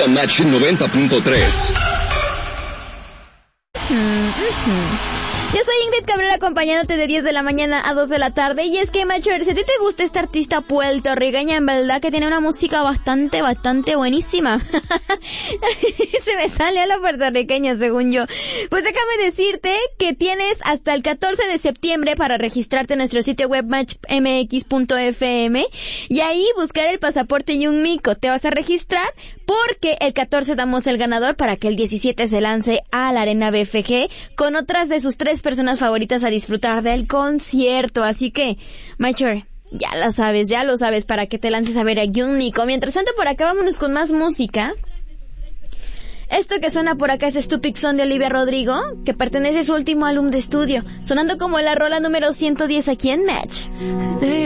a Match 90.3. Yo soy Ingrid Cabrera, acompañándote de 10 de la mañana a 2 de la tarde. Y es que, Macher, si a ti te gusta esta artista puertorriqueña, en verdad que tiene una música bastante buenísima. Se me sale a la puertorriqueña, según yo. Pues déjame decirte que tienes hasta el 14 de septiembre para registrarte en nuestro sitio web matchmx.fm y ahí buscar el pasaporte y un mico. Te vas a registrar porque el 14 damos el ganador para que el 17 se lance a la Arena BFG con otras de sus 3 personas favoritas a disfrutar del concierto. Así que, Macher, ya lo sabes para que te lances a ver a Young Nico. Mientras tanto, por acá vámonos con más música. Esto que suena por acá es Stupid Son de Olivia Rodrigo, que pertenece a su último álbum de estudio, sonando como la rola número 110 aquí en Match.